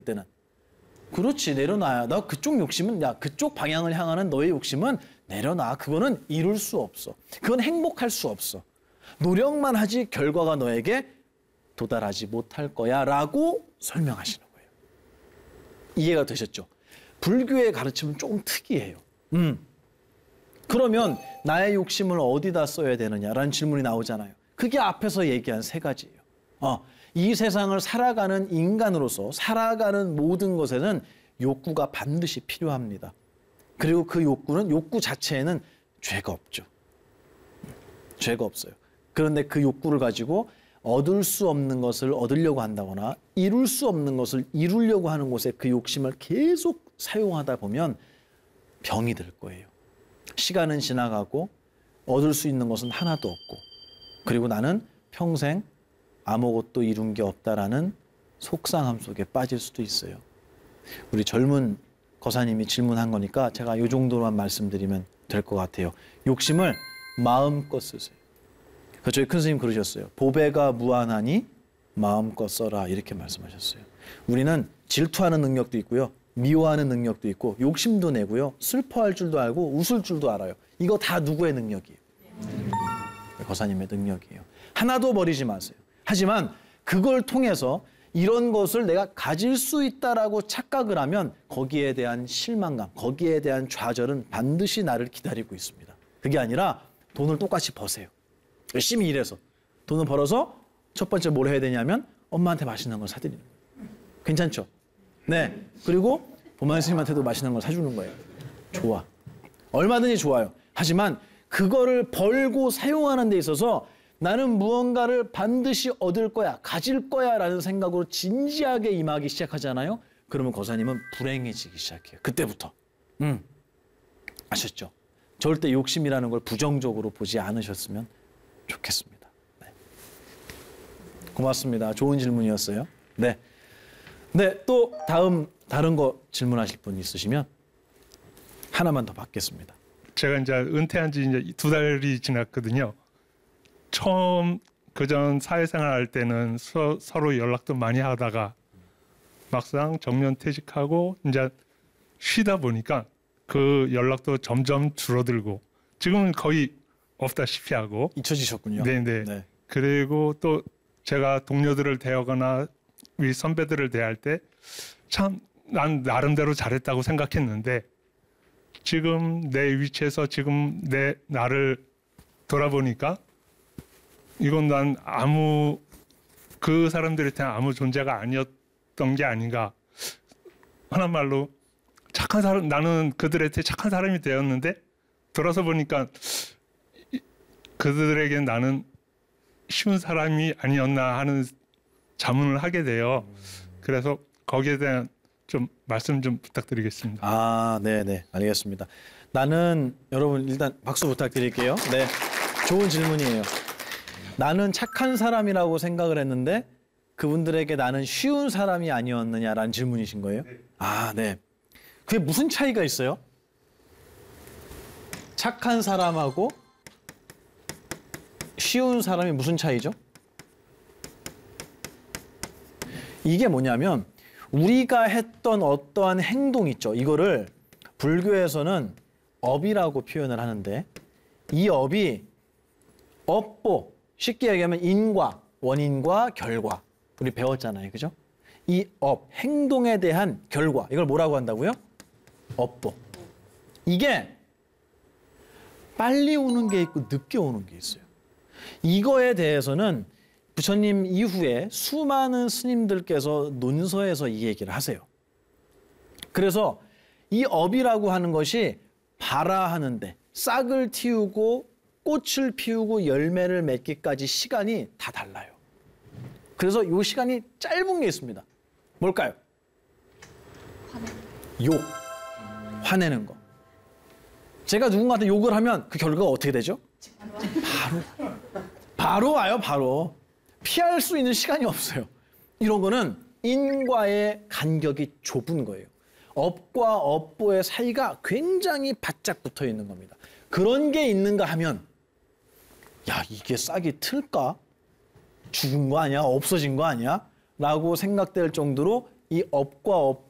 때는. 그렇지, 내려놔야. 나 그쪽 욕심은, 야, 그쪽 방향을 향하는 너의 욕심은 내려놔. 그거는 이룰 수 없어. 그건 행복할 수 없어. 노력만 하지 결과가 너에게 도달하지 못할 거야 라고 설명하시는 거예요. 이해가 되셨죠? 불교의 가르침은 조금 특이해요. 그러면 나의 욕심을 어디다 써야 되느냐라는 질문이 나오잖아요. 그게 앞에서 얘기한 세 가지예요. 이 세상을 살아가는 인간으로서 살아가는 모든 것에는 욕구가 반드시 필요합니다. 그리고 그 욕구 자체에는 죄가 없죠. 죄가 없어요. 그런데 그 욕구를 가지고 얻을 수 없는 것을 얻으려고 한다거나 이룰 수 없는 것을 이루려고 하는 곳에 그 욕심을 계속 사용하다 보면 병이 들 거예요. 시간은 지나가고 얻을 수 있는 것은 하나도 없고 그리고 나는 평생 아무것도 이룬 게 없다라는 속상함 속에 빠질 수도 있어요. 우리 젊은 거사님이 질문한 거니까 제가 이 정도만 말씀드리면 될 것 같아요. 욕심을 마음껏 쓰세요. 저희 큰 스님 그러셨어요. 보배가 무한하니 마음껏 써라 이렇게 말씀하셨어요. 우리는 질투하는 능력도 있고요. 미워하는 능력도 있고 욕심도 내고요. 슬퍼할 줄도 알고 웃을 줄도 알아요. 이거 다 누구의 능력이에요? 거사님의 능력이에요. 하나도 버리지 마세요. 하지만 그걸 통해서 이런 것을 내가 가질 수 있다라고 착각을 하면 거기에 대한 실망감, 거기에 대한 좌절은 반드시 나를 기다리고 있습니다. 그게 아니라 돈을 똑같이 버세요. 열심히 일해서 돈을 벌어서 첫 번째 뭘 해야 되냐면 엄마한테 맛있는 걸 사드리는 거예요. 괜찮죠? 네. 그리고 보만 스님한테도 맛있는 걸 사주는 거예요. 좋아. 얼마든지 좋아요. 하지만 그거를 벌고 사용하는 데 있어서 나는 무언가를 반드시 얻을 거야, 가질 거야 라는 생각으로 진지하게 임하기 시작하잖아요. 그러면 거사님은 불행해지기 시작해요. 그때부터. 아셨죠? 절대 욕심이라는 걸 부정적으로 보지 않으셨으면 좋겠습니다. 네. 고맙습니다. 좋은 질문이었어요. 네. 네, 또 다른 거 질문하실 분 있으시면 하나만 더 받겠습니다. 제가 이제 은퇴한 지 이제 2달이 지났거든요. 처음 그전 사회생활 할 때는 서로 연락도 많이 하다가 막상 정년 퇴직하고 이제 쉬다 보니까 그 연락도 점점 줄어들고 지금은 거의 없다시피 하고 잊혀지셨군요. 네네. 네. 그리고 또 제가 동료들을 대하거나 우리 선배들을 대할 때 참 난 나름대로 잘했다고 생각했는데 지금 내 위치에서 지금 나를 돌아보니까 이건 난 그 사람들한테 아무 존재가 아니었던 게 아닌가. 하는 말로 착한 사람, 나는 그들한테 착한 사람이 되었는데 돌아서 보니까 그들에게 나는 쉬운 사람이 아니었나 하는 자문을 하게 돼요. 그래서 거기에 대한 좀 말씀 좀 부탁드리겠습니다. 아, 네네. 알겠습니다. 나는 여러분 일단 박수 부탁드릴게요. 네, 좋은 질문이에요. 나는 착한 사람이라고 생각을 했는데 그분들에게 나는 쉬운 사람이 아니었느냐라는 질문이신 거예요? 네. 아, 네. 그게 무슨 차이가 있어요? 착한 사람하고 쉬운 사람이 무슨 차이죠? 이게 뭐냐면 우리가 했던 어떠한 행동 있죠. 이거를 불교에서는 업이라고 표현을 하는데 이 업이 업보, 쉽게 얘기하면 인과, 원인과 결과. 우리 배웠잖아요. 그죠? 이 업, 행동에 대한 결과. 이걸 뭐라고 한다고요? 업보. 이게 빨리 오는 게 있고 늦게 오는 게 있어요. 이거에 대해서는 부처님 이후에 수많은 스님들께서 논서에서 이 얘기를 하세요. 그래서 이 업이라고 하는 것이 발화하는데 싹을 틔우고 꽃을 피우고 열매를 맺기까지 시간이 다 달라요. 그래서 이 시간이 짧은 게 있습니다. 뭘까요? 욕. 화내는 거. 제가 누군가한테 욕을 하면 그 결과가 어떻게 되죠? 바로 와요, 바로. 피할 수 있는 시간이 없어요. 이런 거는 인과의 간격이 좁은 거예요. 업과 업보의 사이가 굉장히 바짝 붙어 있는 겁니다. 그런 게 있는가 하면 야, 이게 싹이 틀까? 죽은 거 아니야? 없어진 거 아니야? 라고 생각될 정도로 이 업과 업